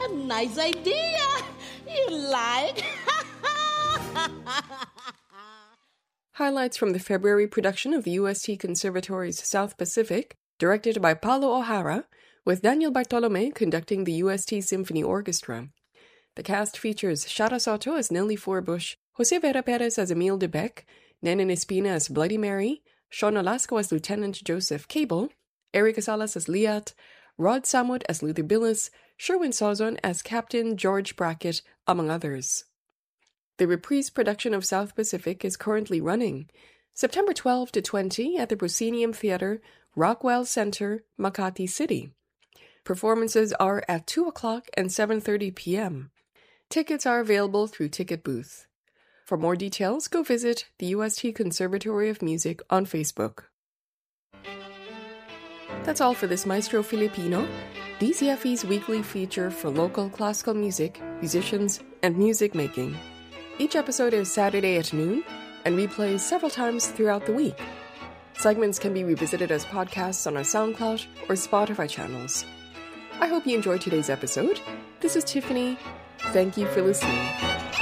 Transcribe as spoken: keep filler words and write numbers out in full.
Nice idea. You like? Highlights from the February production of the U S T Conservatory's South Pacific, directed by Paulo O'Hara, with Daniel Bartolome conducting the U S T Symphony Orchestra. The cast features Shara Soto as Nelly Forbush, Jose Vera Perez as Emile de Beck, Nenan Espina as Bloody Mary, Sean Olasco as Lieutenant Joseph Cable, Erica Salas as Liat, Rod Samud as Luther Billis, Sherwin Sawzon as Captain George Brackett, among others. The reprise production of South Pacific is currently running, September twelfth to twentieth at the Proscenium Theatre, Rockwell Center, Makati City. Performances are at two o'clock and seven thirty p.m. Tickets are available through Ticket Booth. For more details, go visit the U S T Conservatory of Music on Facebook. That's all for this Maestro Filipino, D Z F E's weekly feature for local classical music, musicians, and music making. Each episode is Saturday at noon and replays several times throughout the week. Segments can be revisited as podcasts on our SoundCloud or Spotify channels. I hope you enjoyed today's episode. This is Tiffany. Thank you for listening.